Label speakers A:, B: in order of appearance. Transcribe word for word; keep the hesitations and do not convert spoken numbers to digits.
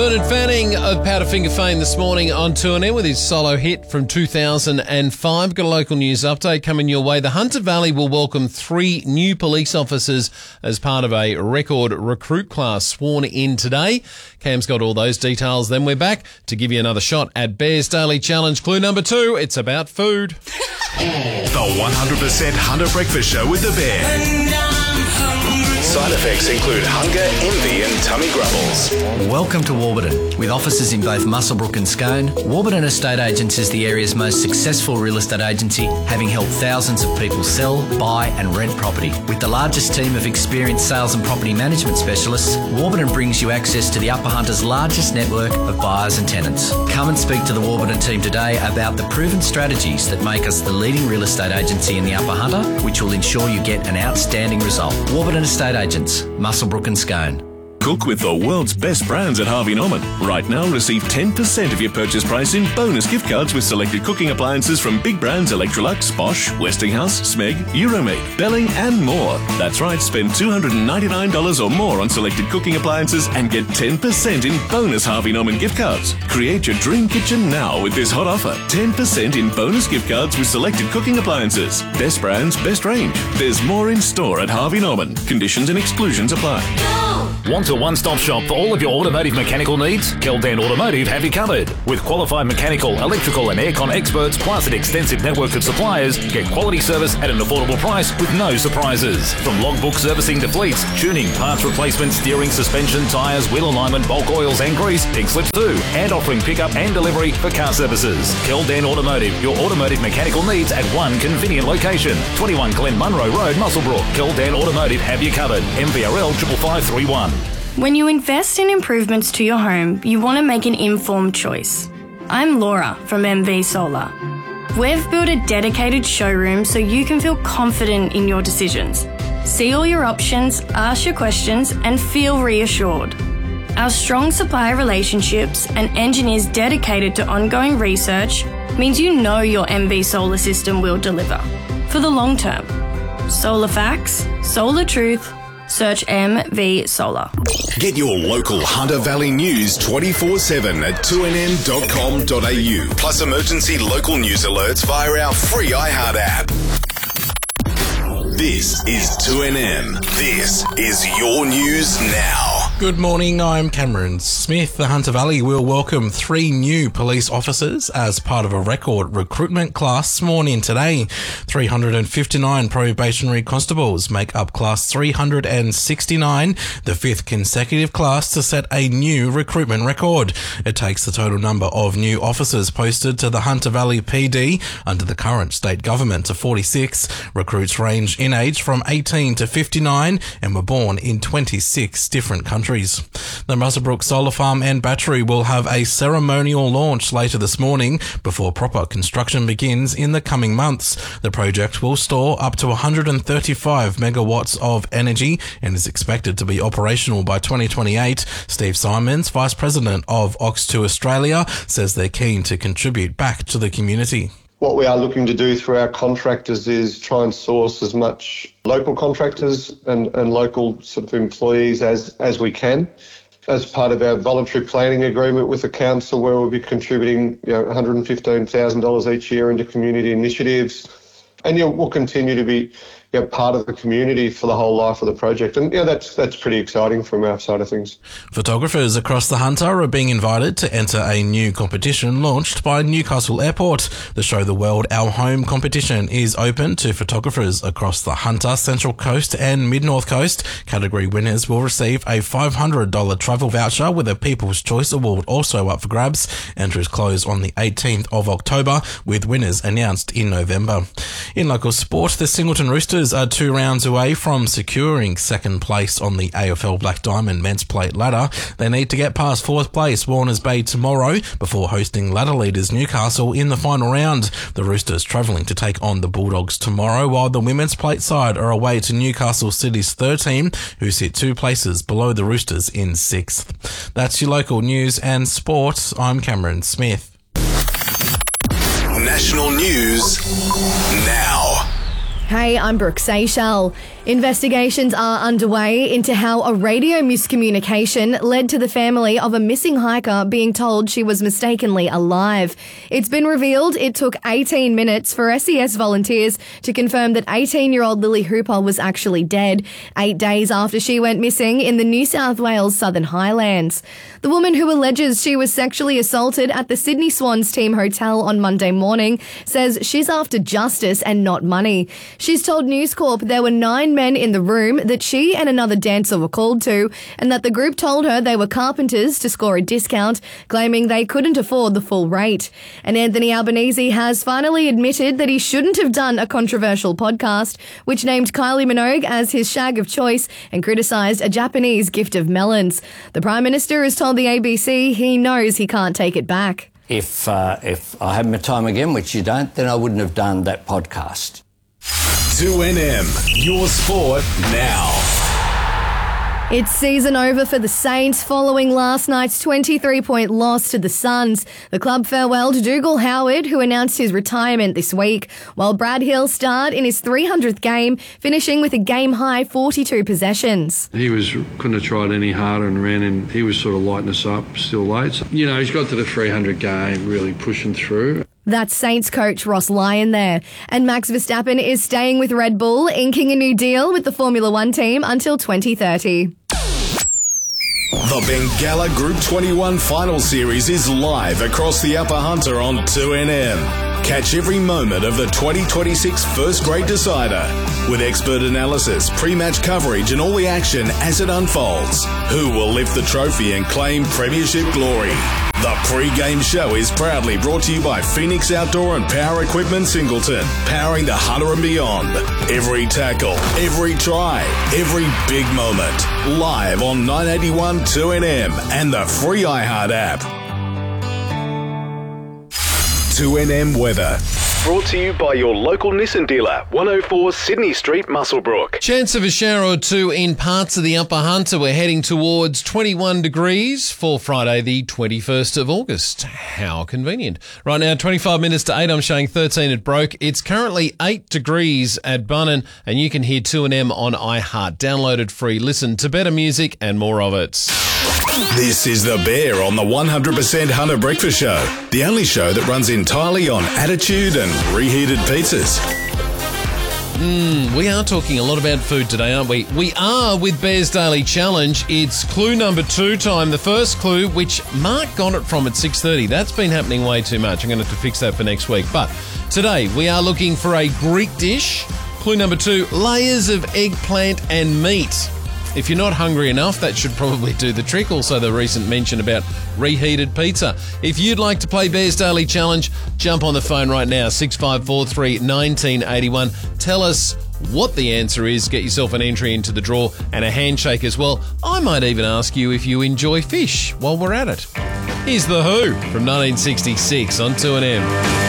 A: Bernard Fanning of Powderfinger fame this morning on two N N with his solo hit from two thousand five. Got a local news update coming your way. The Hunter Valley will welcome three new police officers as part of a record recruit class sworn in today. Cam's got all those details. Then we're back to give you another shot at Bear's Daily Challenge. Clue number two, it's about food.
B: The one hundred percent Hunter Breakfast Show with the Bear. Side effects include hunger, envy and tummy grumbles.
C: Welcome to Warburton. With offices in both Muswellbrook and Scone, Warburton Estate Agents is the area's most successful real estate agency, having helped thousands of people sell, buy and rent property. With the largest team of experienced sales and property management specialists, Warburton brings you access to the Upper Hunter's largest network of buyers and tenants. Come and speak to the Warburton team today about the proven strategies that make us the leading real estate agency in the Upper Hunter, which will ensure you get an outstanding result. Warburton Estate Agents, Muswellbrook and Scone.
B: Cook with the world's best brands at Harvey Norman. Right now, receive ten percent of your purchase price in bonus gift cards with selected cooking appliances from big brands Electrolux, Bosch, Westinghouse, Smeg, Euromaid, Belling and more. That's right, spend two hundred ninety-nine dollars or more on selected cooking appliances and get ten percent in bonus Harvey Norman gift cards. Create your dream kitchen now with this hot offer. ten percent in bonus gift cards with selected cooking appliances. Best brands, best range. There's more in store at Harvey Norman. Conditions and exclusions apply.
D: Want a one-stop shop for all of your automotive mechanical needs? Keldan Automotive have you covered. With qualified mechanical, electrical and aircon experts plus an extensive network of suppliers, get quality service at an affordable price with no surprises. From logbook servicing to fleets, tuning, parts replacement, steering, suspension, tyres, wheel alignment, bulk oils and grease, pink slips too, and offering pickup and delivery for car services. Keldan Automotive, your automotive mechanical needs at one convenient location. twenty-one Glen Munro Road, Muswellbrook. Keldan Automotive have you covered. M V R L five five three one.
E: When you invest in improvements to your home, you want to make an informed choice. I'm Laura from M V Solar. We've built a dedicated showroom so you can feel confident in your decisions. See all your options, ask your questions, and feel reassured. Our strong supplier relationships and engineers dedicated to ongoing research means you know your M V Solar system will deliver for the long term. Solar facts, solar truth. Search M V Solar.
B: Get your local Hunter Valley news twenty-four seven at two n n dot com dot a u. Plus emergency local news alerts via our free iHeart app. This is two N N. This is your news now.
F: Good morning, I'm Cameron Smith. The Hunter Valley will welcome three new police officers as part of a record recruitment class sworn in today. three hundred fifty-nine probationary constables make up class three hundred sixty-nine, the fifth consecutive class to set a new recruitment record. It takes the total number of new officers posted to the Hunter Valley P D under the current state government to forty-six. Recruits range in age from eighteen to fifty-nine and were born in twenty-six different countries. The Muswellbrook Solar Farm and Battery will have a ceremonial launch later this morning before proper construction begins in the coming months. The project will store up to one hundred thirty-five megawatts of energy and is expected to be operational by twenty twenty-eight. Steve Simons, Vice President of Ox two Australia, says they're keen to contribute back to the community.
G: What we are looking to do through our contractors is try and source as much local contractors and, and local sort of employees as, as we can. As part of our voluntary planning agreement with the council, where we'll be contributing you know, one hundred fifteen thousand dollars each year into community initiatives. And you know, we'll continue to be you know, part of the community for the whole life of the project. And yeah, that's that's pretty exciting from our side of things.
F: Photographers across the Hunter are being invited to enter a new competition launched by Newcastle Airport. The Show the World Our Home competition is open to photographers across the Hunter, Central Coast and Mid-North Coast. Category winners will receive a five hundred dollars travel voucher with a People's Choice Award also up for grabs. Entries close on the eighteenth of October, with winners announced in November. In local sport, the Singleton Roosters are two rounds away from securing second place on the A F L Black Diamond Men's Plate ladder. They need to get past fourth place Warners Bay tomorrow before hosting ladder leaders Newcastle in the final round. The Roosters travelling to take on the Bulldogs tomorrow, while the Women's Plate side are away to Newcastle City's third team, who sit two places below the Roosters in sixth. That's your local news and sport. I'm Cameron Smith.
B: National news now.
H: Hey, I'm Brooke Seychelles. Investigations are underway into how a radio miscommunication led to the family of a missing hiker being told she was mistakenly alive. It's been revealed it took eighteen minutes for S E S volunteers to confirm that eighteen-year-old Lily Hooper was actually dead, eight days after she went missing in the New South Wales Southern Highlands. The woman who alleges she was sexually assaulted at the Sydney Swans team hotel on Monday morning says she's after justice and not money. She's told News Corp there were nine men in the room that she and another dancer were called to, and that the group told her they were carpenters to score a discount, claiming they couldn't afford the full rate. And Anthony Albanese has finally admitted that he shouldn't have done a controversial podcast, which named Kylie Minogue as his shag of choice and criticised a Japanese gift of melons. The Prime Minister has told the A B C he knows he can't take it back.
I: If, uh, if I had my time again, which you don't, then I wouldn't have done that podcast.
J: two N M, your sport now.
H: It's season over for the Saints following last night's twenty-three point loss to the Suns. The club farewelled Dougal Howard, who announced his retirement this week, while Brad Hill starred in his three hundredth game, finishing with a game-high forty-two possessions.
K: He was couldn't have tried any harder and ran, and he was sort of lighting us up still late. So, you know, he's got to the three hundred game, really pushing through.
H: That's Saints coach Ross Lyon there. And Max Verstappen is staying with Red Bull, inking a new deal with the Formula One team until twenty thirty.
J: The Bengala Group twenty-one Final Series is live across the Upper Hunter on two N M. Catch every moment of the twenty twenty-six First Grade Decider with expert analysis, pre-match coverage and all the action as it unfolds. Who will lift the trophy and claim premiership glory? The pre-game show is proudly brought to you by Phoenix Outdoor and Power Equipment Singleton, powering the Hunter and beyond. Every tackle, every try, every big moment. Live on nine eighty-one two N M and the free iHeart app. two N M weather. Brought to you by your local Nissan dealer, one oh four Sydney Street, Muswellbrook.
A: Chance of a shower or two in parts of the Upper Hunter. We're heading towards twenty-one degrees for Friday, the twenty-first of August. How convenient. Right now, twenty-five minutes to eight. I'm showing thirteen at Broke. It's currently eight degrees at Bunnan, and you can hear two N M on iHeart. Download it free. Listen to better music and more of it.
J: This is The Bear on the one hundred percent Hunter Breakfast Show, the only show that runs entirely on attitude and reheated pizzas.
A: Mm, we are talking a lot about food today, aren't we? We are with Bear's Daily Challenge. It's clue number two time. The first clue, which Mark got it from at six thirty. That's been happening way too much. I'm going to have to fix that for next week. But today, we are looking for a Greek dish. Clue number two, layers of eggplant and meat. If you're not hungry enough, that should probably do the trick. Also, the recent mention about reheated pizza. If you'd like to play Bear's Daily Challenge, jump on the phone right now, six five four three, one nine eight one. Tell us what the answer is. Get yourself an entry into the draw and a handshake as well. I might even ask you if you enjoy fish while we're at it. Here's The Who from nineteen sixty-six on two N M.